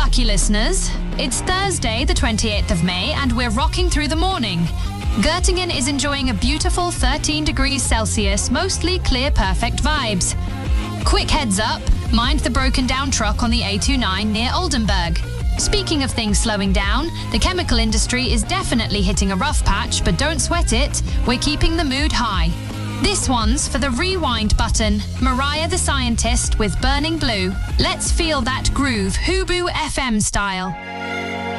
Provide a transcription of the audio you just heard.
lucky listeners. It's Thursday, the 28th of May, and we're rocking through the morning. Göttingen is enjoying a beautiful 13 degrees Celsius, mostly clear, perfect vibes. Quick heads up, mind the broken down truck on the A29 near Oldenburg. Speaking of things slowing down, the chemical industry is definitely hitting a rough patch, but don't sweat it, we're keeping the mood high. This one's for the rewind button, Mariah the Scientist with Burning Blue. Let's feel that groove, Hubu FM style.